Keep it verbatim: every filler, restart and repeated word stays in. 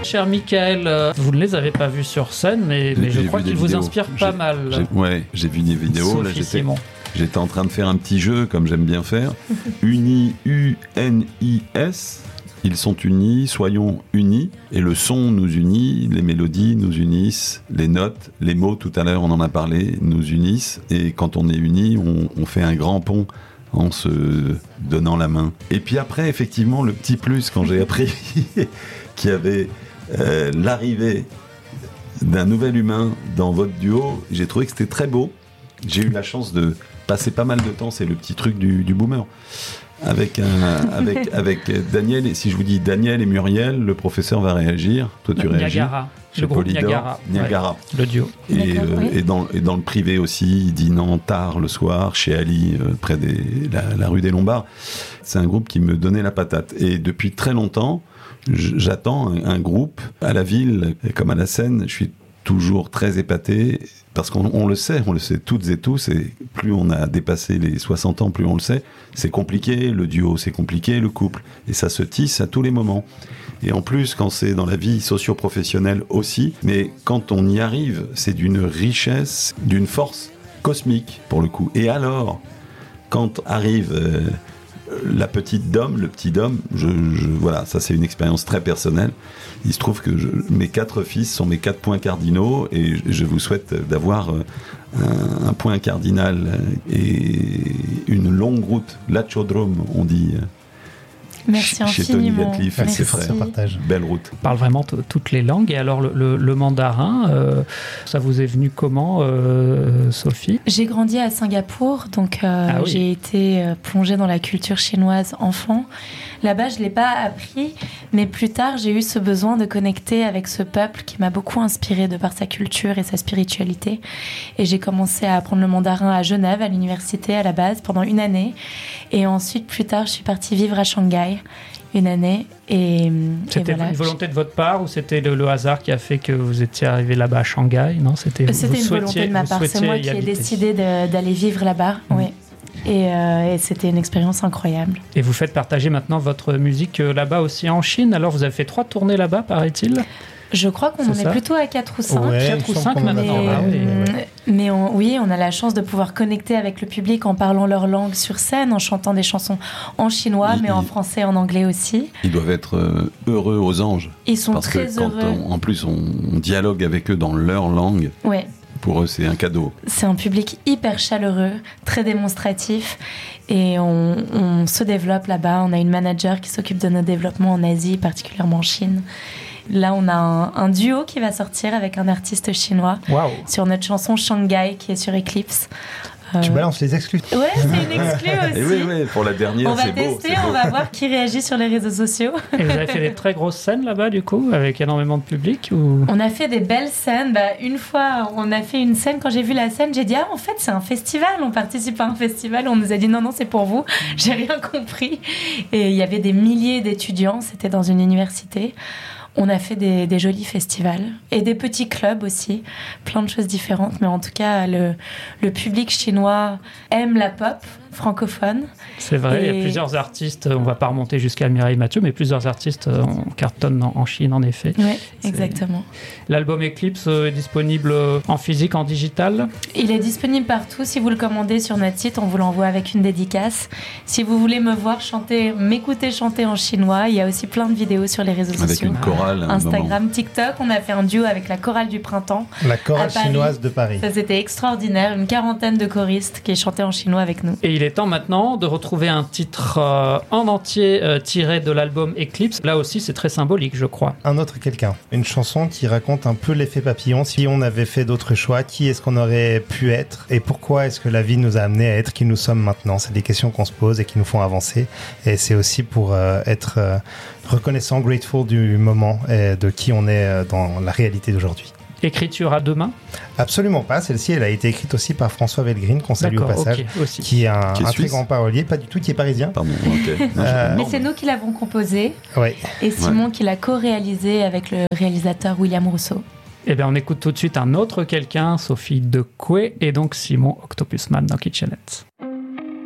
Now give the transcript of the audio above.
cher Michael, euh, vous ne les avez pas vus sur scène, mais, mais je crois qu'ils vous inspirent pas j'ai, mal. J'ai, ouais, j'ai vu des vidéos. Sophie là, j'étais, Simon. j'étais en train de faire un petit jeu, comme j'aime bien faire. Uni, U N I S. Ils sont unis, soyons unis. Et le son nous unit, les mélodies nous unissent, les notes, les mots, tout à l'heure on en a parlé, nous unissent. Et quand on est unis, on, on fait un grand pont en se donnant la main. Et puis après, effectivement, le petit plus, quand j'ai appris qu'il y avait euh, l'arrivée d'un nouvel humain dans votre duo, j'ai trouvé que c'était très beau. J'ai eu la chance de passer pas mal de temps, c'est le petit truc du, du boomer. Avec, un, avec, avec Daniel, et si je vous dis Daniel et Muriel, le professeur va réagir. Toi, tu réagis. Niagara, le groupe Polydor, Niagara. Niagara. Ouais, le duo. Et, euh, oui. et, dans, et dans le privé aussi, dînant tard le soir, chez Ali, euh, près de la, la rue des Lombards. C'est un groupe qui me donnait la patate. Et depuis très longtemps, j'attends un, un groupe à la ville, comme à la scène. Je suis toujours très épaté, parce qu'on on le sait, on le sait toutes et tous, et plus on a dépassé les soixante ans, plus on le sait, c'est compliqué, le duo c'est compliqué, le couple, et ça se tisse à tous les moments. Et en plus, quand c'est dans la vie socio-professionnelle aussi, mais quand on y arrive, c'est d'une richesse, d'une force cosmique, pour le coup. Et alors, quand arrive... Euh, la petite Dom, le petit Dom, je, je, voilà, ça c'est une expérience très personnelle. Il se trouve que je, mes quatre fils sont mes quatre points cardinaux et je, je vous souhaite d'avoir un, un point cardinal et une longue route, l'Achodrome, on dit. Merci chez infiniment. Tony Gatliff et ses frères. Partage. Belle route. On parle vraiment t- toutes les langues. Et alors, le, le, le mandarin, euh, ça vous est venu comment, euh, Sophie ? J'ai grandi à Singapour, donc euh, ah oui. j'ai été euh, plongée dans la culture chinoise enfant. Là-bas, je ne l'ai pas appris, mais plus tard, j'ai eu ce besoin de connecter avec ce peuple qui m'a beaucoup inspirée de par sa culture et sa spiritualité. Et j'ai commencé à apprendre le mandarin à Genève, à l'université à la base, pendant une année. Et ensuite, plus tard, je suis partie vivre à Shanghai une année. Et, c'était et voilà. une volonté de votre part ou c'était le, le hasard qui a fait que vous étiez arrivé là-bas à Shanghai ? Non, c'était, c'était vous une volonté de ma part. C'est moi qui ai décidé de, d'aller vivre là-bas. Mmh. Oui. Et, euh, et c'était une expérience incroyable. Et vous faites partager maintenant votre musique là-bas aussi en Chine. Alors vous avez fait trois tournées là-bas, paraît-il ? Je crois qu'on c'est en ça est plutôt à quatre ou cinq. Ouais, quatre ou cinq maintenant. Mais, ah, oui, ouais. mais on, oui, on a la chance de pouvoir connecter avec le public en parlant leur langue sur scène, en chantant des chansons en chinois, ils, mais en français et en anglais aussi. Ils doivent être euh, heureux aux anges. Ils sont parce très que quand heureux. On, en plus, on, on dialogue avec eux dans leur langue. Ouais. Pour eux, c'est un cadeau. C'est un public hyper chaleureux, très démonstratif. Et on, on se développe là-bas. On a une manager qui s'occupe de nos développements en Asie, particulièrement en Chine. Là, on a un, un duo qui va sortir avec un artiste chinois wow. sur notre chanson Shanghai qui est sur Eclipse. Euh... Tu balances les exclus. Ouais, c'est une exclue aussi. Et oui, oui, pour la dernière, on va c'est beau. tester, c'est beau. On va voir qui réagit sur les réseaux sociaux. Et vous avez fait des très grosses scènes là-bas, du coup, avec énormément de public ou... On a fait des belles scènes. Bah, une fois, on a fait une scène. Quand j'ai vu la scène, j'ai dit ah, en fait, c'est un festival. On participe à un festival. On nous a dit non, non, c'est pour vous. J'ai rien compris. Et il y avait des milliers d'étudiants. C'était dans une université. On a fait des, des jolis festivals et des petits clubs aussi, plein de choses différentes. Mais en tout cas, le, le public chinois aime la pop francophone. C'est vrai, et... il y a plusieurs artistes, on ne va pas remonter jusqu'à Mireille Mathieu, mais plusieurs artistes en cartonnent en, en Chine, en effet. Oui, exactement. L'album Eclipse est disponible en physique, en digital ? Il est disponible partout. Si vous le commandez sur notre site, on vous l'envoie avec une dédicace. Si vous voulez me voir chanter, m'écouter chanter en chinois, il y a aussi plein de vidéos sur les réseaux avec sociaux. Avec une chorale. Instagram, moment. TikTok. On a fait un duo avec la chorale du printemps. La chorale chinoise de Paris. Ça, c'était extraordinaire. Une quarantaine de choristes qui chantaient en chinois avec nous. Et il est temps maintenant de retrouver un titre euh, en entier euh, tiré de l'album Eclipse. Là aussi, c'est très symbolique, je crois. Un autre quelqu'un. Une chanson qui raconte un peu l'effet papillon. Si on avait fait d'autres choix, qui est-ce qu'on aurait pu être et pourquoi est-ce que la vie nous a amené à être qui nous sommes maintenant ? C'est des questions qu'on se pose et qui nous font avancer. Et c'est aussi pour euh, être euh, reconnaissant, grateful du moment et de qui on est euh, dans la réalité d'aujourd'hui. Écriture à deux mains ? Absolument pas. Celle-ci, elle a été écrite aussi par François Velgreen, qu'on salue au passage, okay, aussi. qui est un, qui est un très grand parolier, pas du tout, qui est parisien. Pardon, ok. Euh, Mais c'est nous qui l'avons composé. Ouais. Et Simon ouais. qui l'a co-réalisé avec le réalisateur William Rousseau. Eh bien, on écoute tout de suite un autre quelqu'un, Sophie Decoué, et donc Simon Octopusman dans Kitchenette.